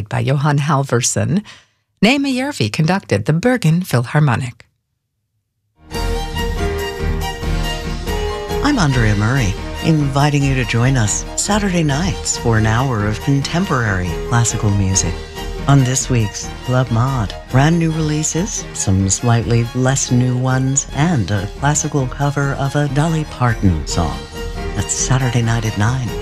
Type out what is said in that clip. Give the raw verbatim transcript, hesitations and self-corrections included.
played by Johan Halvorsen. Naima Järvi conducted the Bergen Philharmonic. I'm Andrea Murray, inviting you to join us Saturday nights for an hour of contemporary classical music. On this week's Club Mod, brand new releases, some slightly less new ones, and a classical cover of a Dolly Parton song. That's Saturday night at nine.